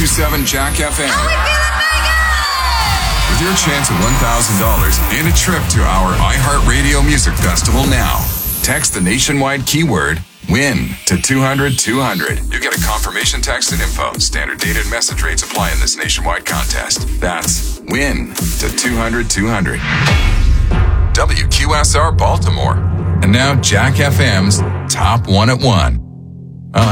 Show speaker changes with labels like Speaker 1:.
Speaker 1: 102.7 Jack FM.
Speaker 2: How we feeling, Vegas?
Speaker 1: With your chance at $1,000 and a trip to our iHeartRadio Music Festival now. Text the nationwide keyword WIN to 200-200. You get a confirmation text and info. Standard data and message rates apply in this nationwide contest. That's WIN to 200-200. WQSR Baltimore. And now Jack FM's Top 1 at 1.